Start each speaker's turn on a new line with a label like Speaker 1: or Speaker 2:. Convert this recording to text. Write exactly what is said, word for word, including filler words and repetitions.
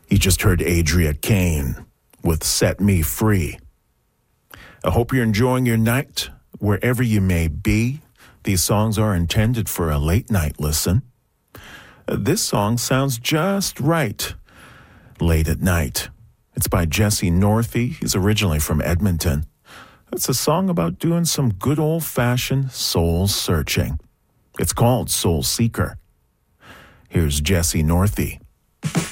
Speaker 1: You just heard Adria Kane with Set Me Free. I hope you're enjoying your night wherever you may be. These songs are intended for a late night listen. This song sounds just right late at night. It's by Jesse Northey. He's originally from Edmonton. It's a song about doing some good old-fashioned soul searching. It's called Soul Seeker. Here's Jesse Northey.